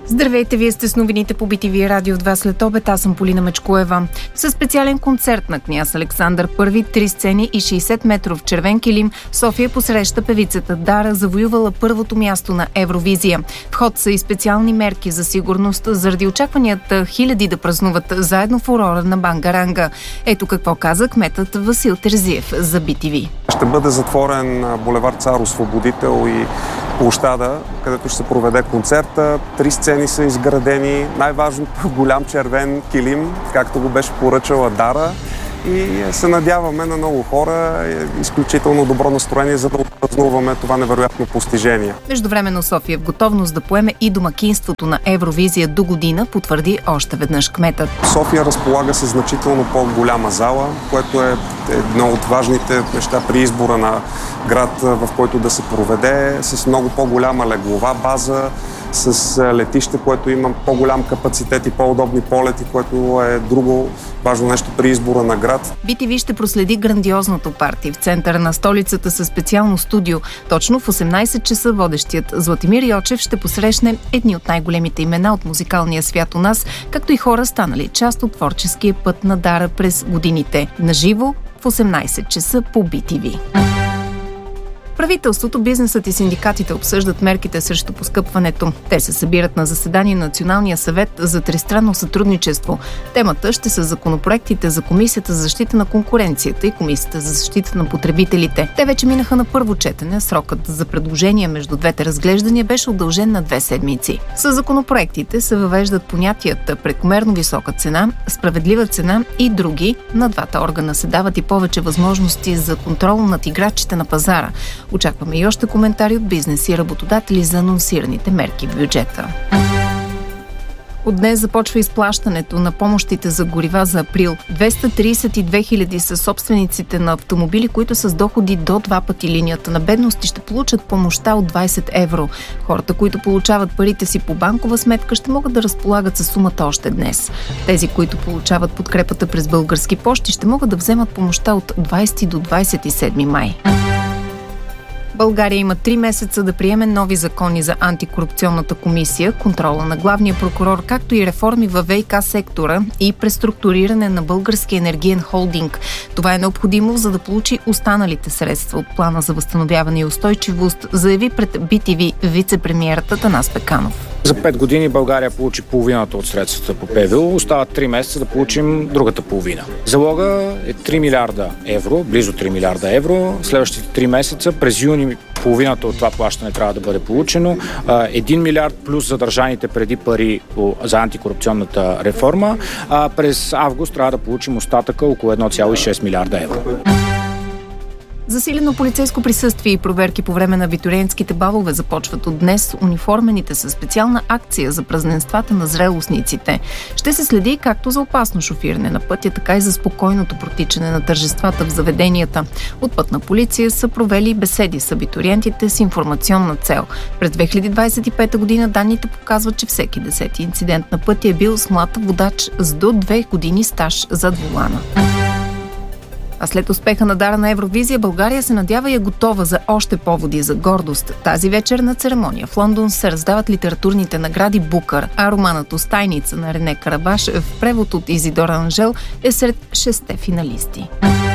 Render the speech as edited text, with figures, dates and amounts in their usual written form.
Здравейте, вие сте с новините по BTV Радио 2 след обед. Аз съм Полина Мечкоева. Със специален концерт на княз Александър I, 3 сцени и 60 метров червен килим, София посреща певицата Дара, завоювала първото място на Евровизия. В ход са и специални мерки за сигурност, заради очакванията хиляди да празнуват заедно в урора на Бангаранга. Ето какво каза кметът Васил Терзиев за BTV. Ще бъде затворен булевард Цар Освободител и площада, където ще се проведе концерта. 3 сцени са изградени. Най-важното голям червен килим, както го беше поръчала Дара. И се надяваме на много хора. Изключително добро настроение, за да отпразнуваме това невероятно постижение. Междувременно София в готовност да поеме и домакинството на Евровизия до година, потвърди още веднъж кметът. София разполага с значително по-голяма зала, което е едно от важните неща при избора на град, в който да се проведе, с много по-голяма леглова база, с летище, което има по-голям капацитет и по-удобни полети, което е друго важно нещо при избора на град. BTV ще проследи грандиозното парти в центъра на столицата със специално студио. Точно в 18 часа водещият Златимир Йочев ще посрещне едни от най-големите имена от музикалния свят у нас, както и хора станали част от творческия път на Дара през годините. Наживо в 18 часа по BTV. Правителството, бизнесът и синдикатите обсъждат мерките срещу поскъпването. Те се събират на заседание на Националния съвет за тристранно сътрудничество. Темата ще са законопроектите за Комисията за защита на конкуренцията и Комисията за защита на потребителите. Те вече минаха на първо четене. Срокът за предложения между двете разглеждания беше удължен на 2 седмици. С законопроектите се въвеждат понятията прекомерно висока цена, справедлива цена и други. На двата органа се дават и повече възможности за контрол над играчите на пазара. Очакваме и още коментари от бизнес и работодатели за анонсираните мерки в бюджета. От днес започва изплащането на помощите за горива за април. 232 хиляди са собствениците на автомобили, които с доходи до 2 пъти линията на бедност ще получат помощта от 20 евро. Хората, които получават парите си по банкова сметка, ще могат да разполагат със сумата още днес. Тези, които получават подкрепата през български пощи, ще могат да вземат помощта от 20 до 27 май. България има 3 месеца да приеме нови закони за антикорупционната комисия, контрола на главния прокурор, както и реформи във ВиК сектора и преструктуриране на Българския енергиен холдинг. Това е необходимо, за да получи останалите средства от плана за възстановяване и устойчивост, заяви пред BTV вице-премиерът Атанас Пеканов. За 5 години България получи половината от средствата по ПВУ, остават 3 месеца да получим другата половина. Залога е 3 милиарда евро, близо 3 милиарда евро. Следващите 3 месеца, през юни половината от това плащане трябва да бъде получено. 1 милиард плюс задържаните преди пари за антикорупционната реформа. През август трябва да получим остатъка около 1,6 милиарда евро. Засилено полицейско присъствие и проверки по време на абитуриентските балове започват от днес. Униформените са специална акция за празненствата на зрелостниците. Ще се следи както за опасно шофиране на пътя, така и за спокойното протичане на тържествата в заведенията. От Пътна полиция са провели беседи с абитуриентите с информационна цел. През 2025 година данните показват, че всеки 10-ти инцидент на пътя е бил с млад водач с до 2 години стаж зад волана. А след успеха на Дара на Евровизия, България се надява и е готова за още поводи за гордост. Тази вечер на церемония в Лондон се раздават литературните награди Букър, а романът "Остайница" на Рене Карабаш в превод от Изидора Анжел е сред 6 финалисти.